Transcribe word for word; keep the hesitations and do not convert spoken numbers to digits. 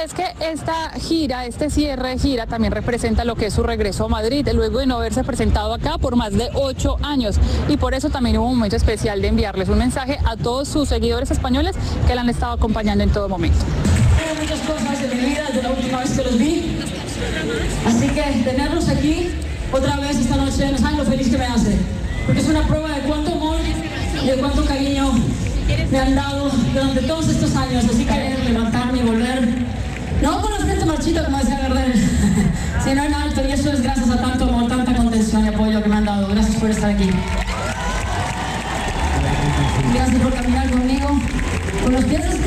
es que esta gira, este cierre de gira también representa lo que es su regreso a Madrid, luego de no haberse presentado acá por más de ocho años. Y por eso también hubo un momento especial de enviarles un mensaje a todos sus seguidores españoles que la han estado acompañando en todo momento. Hay muchas cosas en mi vida desde la última vez que los vi, así que tenerlos aquí otra vez esta noche no saben lo feliz que me hace, porque es una prueba de cuánto amor y de cuánto cariño me han dado durante todos estos años, así que levantarme y volver, no con la frente marchita como decía Gardel, sino en alto, y eso es gracias a tanto amor, tanta contención y apoyo que me han dado. Gracias por estar aquí. Gracias por caminar conmigo, con los pies